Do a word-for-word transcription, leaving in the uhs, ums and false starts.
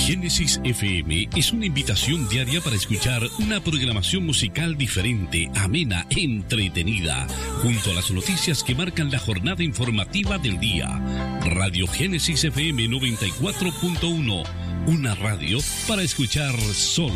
Génesis F M es una invitación diaria para escuchar una programación musical diferente, amena, entretenida, junto a las noticias que marcan la jornada informativa del día. Radio Génesis F M noventa y cuatro punto uno, una radio para escuchar solo